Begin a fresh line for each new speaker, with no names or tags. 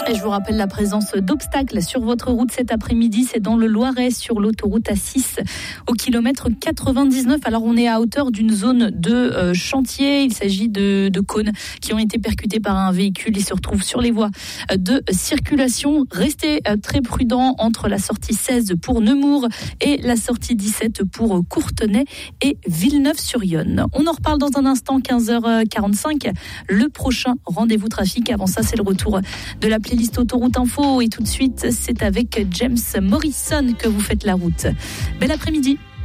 Et je vous rappelle la présence d'obstacles sur votre route cet après-midi. C'est dans le Loiret, sur l'autoroute A6, au kilomètre 99. Alors, on est à hauteur d'une zone de chantier. Il s'agit de cônes qui ont été percutés par un véhicule. Ils se retrouvent sur les voies de circulation. Restez très prudents entre la sortie 16 pour Nemours et la sortie 17 pour Courtenay et Villeneuve-sur-Yonne. On en reparle dans un instant, 15h45. Le prochain rendez-vous trafic. Avant ça, c'est le retour de la playlist Autoroute Info. Et tout de suite, c'est avec James Morrison que vous faites la route. Bel après-midi.